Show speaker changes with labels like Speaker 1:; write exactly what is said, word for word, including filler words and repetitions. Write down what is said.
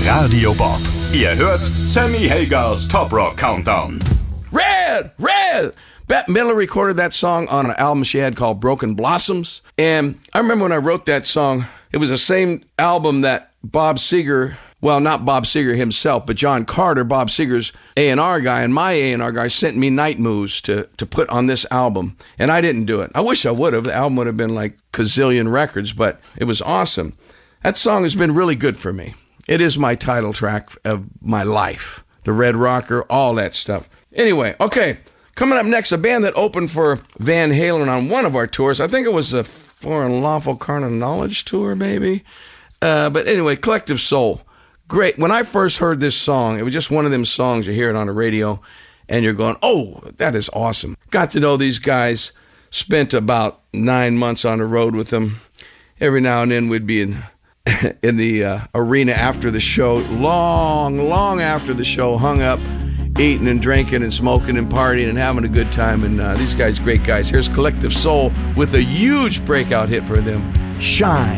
Speaker 1: Radio Bob. Ihr hört Sammy Hagers Top Rock Countdown.
Speaker 2: Red, Red! Bette Midler recorded that song on an album she had called Broken Blossoms. And I remember when I wrote that song, it was the same album that Bob Seger, well, not Bob Seger himself, but John Carter, Bob Seger's A and R guy, and my A and R guy sent me Night Moves to, to put on this album. And I didn't do it. I wish I would have. The album would have been like gazillion records, but it was awesome. That song has been really good for me. It is my title track of my life. The Red Rocker, all that stuff. Anyway, okay. Coming up next, a band that opened for Van Halen on one of our tours. I think it was a For Unlawful Carnal Knowledge tour, maybe. Uh, but anyway, Collective Soul. Great. When I first heard this song, it was just one of them songs you hear it on the radio, and you're going, oh, that is awesome. Got to know these guys. Spent about nine months on the road with them. Every now and then we'd be in, in the uh, arena after the show, long, long after the show, hung up, eating and drinking and smoking and partying and having a good time. And uh, these guys, great guys. Here's Collective Soul with a huge breakout hit for them, Shine.